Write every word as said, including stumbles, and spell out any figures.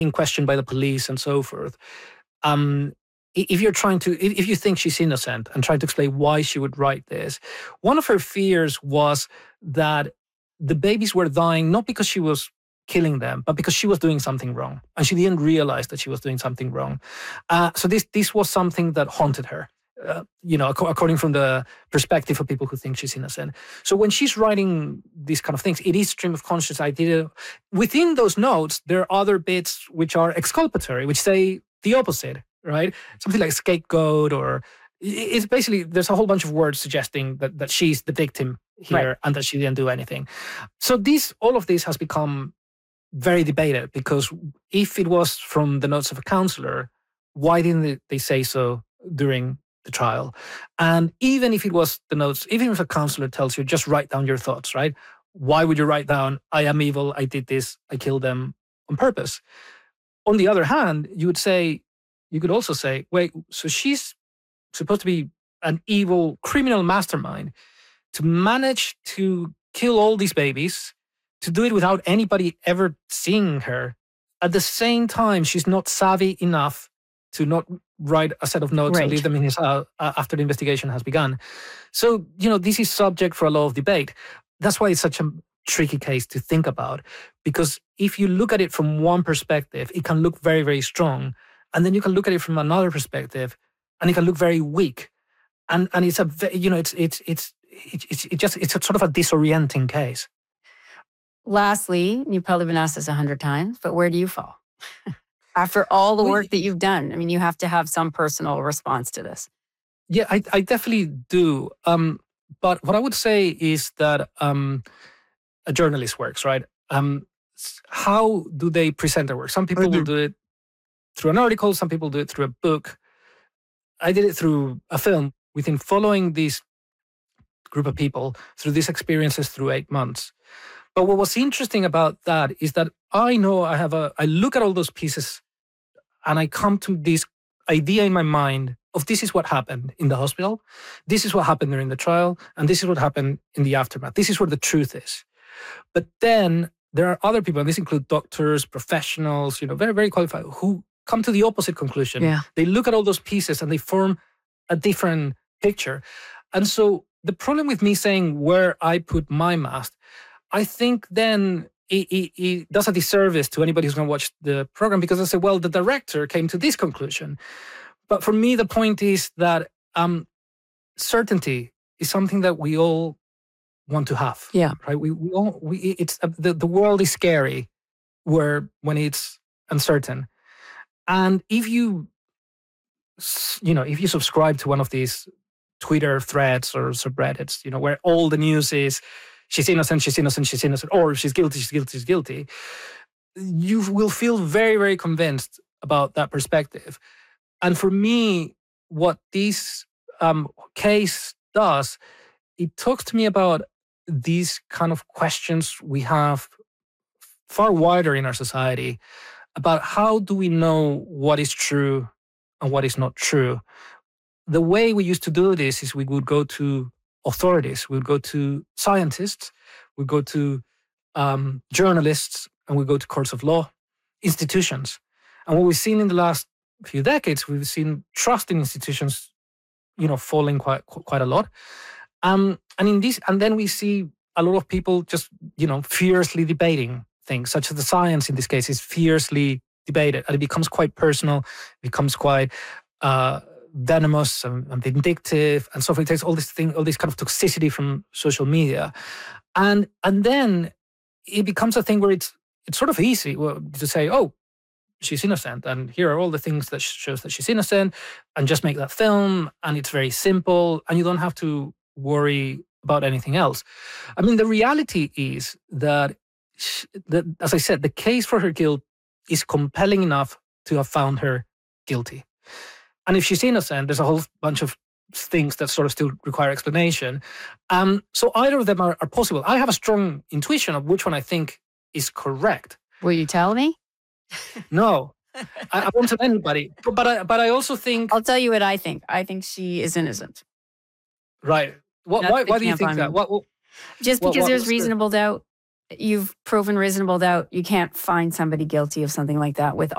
being questioned by the police and so forth. Um, if you're trying to, if you think she's innocent and trying to explain why she would write this, one of her fears was that the babies were dying not because she was killing them, but because she was doing something wrong, and she didn't realize that she was doing something wrong. Uh, so this this was something that haunted her. Uh, you know, ac- according from the perspective of people who think she's innocent. So when she's writing these kind of things, it is stream of conscious idea. Within those notes, there are other bits which are exculpatory, which say the opposite, right? Something like scapegoat, or it's basically, there's a whole bunch of words suggesting that, that she's the victim here, right, and that she didn't do anything. So this, all of this has become very debated, because if it was from the notes of a counselor, why didn't they say so during the trial? And even if it was the notes, even if a counselor tells you, just write down your thoughts, right? Why would you write down, I am evil, I did this, I killed them on purpose? On the other hand, you would say, you could also say, wait, so she's supposed to be an evil criminal mastermind to manage to kill all these babies, to do it without anybody ever seeing her. At the same time, she's not savvy enough to not write a set of notes, right, and leave them in his house after the investigation has begun. So, you know, this is subject for a lot of debate. That's why it's such a tricky case to think about, because if you look at it from one perspective, it can look very, very strong. And then you can look at it from another perspective, and it can look very weak. And and it's a, you know, it's it's it's it's it just it's a sort of a disorienting case. Lastly, you've probably been asked this a hundred times, but where do you fall? After all the work that you've done, I mean, you have to have some personal response to this. Yeah, I, I definitely do. Um, but what I would say is that um, a journalist works, right? Um, how do they present their work? Some people mm-hmm. will do it through an article. Some people do it through a book. I did it through a film. Within following this group of people through these experiences through eight months. But what was interesting about that is that I know I have a, I look at all those pieces and I come to this idea in my mind of this is what happened in the hospital, this is what happened during the trial, and this is what happened in the aftermath. This is where the truth is. But then there are other people, and this includes doctors, professionals, you know, very, very qualified, who come to the opposite conclusion. Yeah. They look at all those pieces and they form a different picture. And so the problem with me saying where I put my mast, I think then it, it, it does a disservice to anybody who's going to watch the program, because I say, well, the director came to this conclusion. But for me, the point is that um, certainty is something that we all want to have. Yeah. Right. We we all we it's uh, the the world is scary, where when it's uncertain, and if you you know if you subscribe to one of these Twitter threads or subreddits, you know, where all the news is she's innocent, she's innocent, she's innocent, or she's guilty, she's guilty, she's guilty, you will feel very, very convinced about that perspective. And for me, what this um, case does, it talks to me about these kind of questions we have far wider in our society about how do we know what is true and what is not true. The way we used to do this is we would go to authorities, we would go to scientists, we would go to um, journalists, and we go to courts of law, institutions. And what we've seen in the last few decades, we've seen trust in institutions, you know, falling quite quite a lot. Um, and in this, and then we see a lot of people just, you know, fiercely debating things, such as the science in this case is fiercely debated, and it becomes quite personal, it becomes quite uh, venomous and, and vindictive, and so forth. It takes all this thing, all this kind of toxicity from social media, and and then it becomes a thing where it's it's sort of easy to say, oh, she's innocent, and here are all the things that shows that she's innocent, and just make that film, and it's very simple, and you don't have to worry about anything else. I mean, the reality is that, she, that, as I said, the case for her guilt is compelling enough to have found her guilty. And if she's innocent, there's a whole bunch of things that sort of still require explanation. Um, so either of them are, are possible. I have a strong intuition of which one I think is correct. Will you tell me? No, I, I won't tell anybody. But, but I, but I also think I'll tell you what I think. I think she is innocent. Right. What, why? Why do you think that? What, what, Just because what, what, there's reasonable doubt. You've proven reasonable doubt. You can't find somebody guilty of something like that with